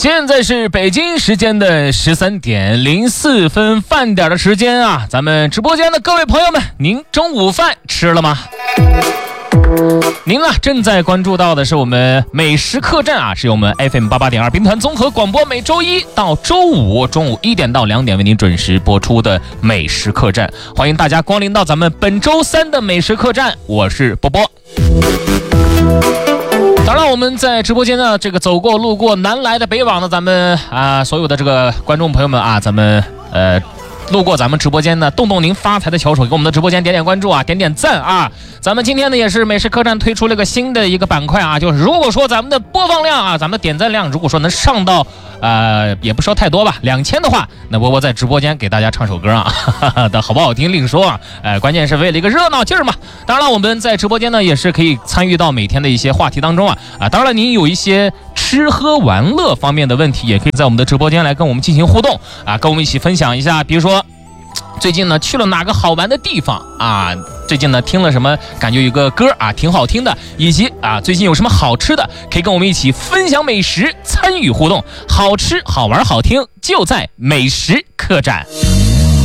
现在是北京时间的13:04饭点的时间啊，咱们直播间的各位朋友们，您中午饭吃了吗？您啊正在关注到的是我们美食客栈啊，是由我们 FM88.2 兵团综合广播每周一到周五中午1点到2点为您准时播出的美食客栈，欢迎大家光临到咱们本周三的美食客栈，我是波波。当然我们在直播间呢，这个走过路过南来的北往的咱们所有的这个观众朋友们啊，咱们路过咱们直播间呢，动动您发财的小手，给我们的直播间点点关注啊，点点赞啊。咱们今天呢也是美食客栈推出了个新的一个板块啊，就是如果说咱们的播放量啊，咱们的点赞量如果说能上到也不说太多吧，2000的话，那波波在直播间给大家唱首歌啊，的好不好听另说啊，关键是为了一个热闹劲儿嘛。当然了，我们在直播间呢也是可以参与到每天的一些话题当中啊，当然您有一些吃喝玩乐方面的问题，也可以在我们的直播间来跟我们进行互动啊，跟我们一起分享一下，比如说最近呢去了哪个好玩的地方啊？最近呢听了什么？感觉有个歌啊挺好听的，以及最近有什么好吃的，可以跟我们一起分享美食，参与互动，好吃好玩好听就在美食客栈。